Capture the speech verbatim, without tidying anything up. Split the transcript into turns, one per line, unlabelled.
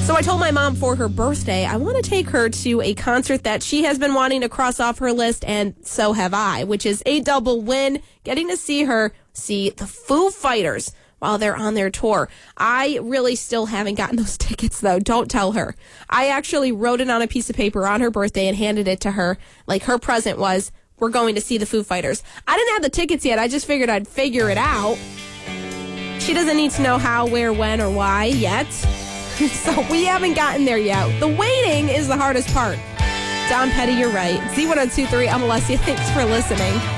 So I told my mom for her birthday, I want to take her to a concert that she has been wanting to cross off her list, and so have I, which is a double win, getting to see her see the Foo Fighters while they're on their tour. I really still haven't gotten those tickets, though. Don't tell her. I actually wrote it on a piece of paper on her birthday and handed it to her. Like, her present was, we're going to see the Foo Fighters. I didn't have the tickets yet. I just figured I'd figure it out. She doesn't need to know how, where, when, or why yet. So we haven't gotten there yet. The waiting is the hardest part. Don Petty, you're right. Z one oh two point three, I'm Alessia. Thanks for listening.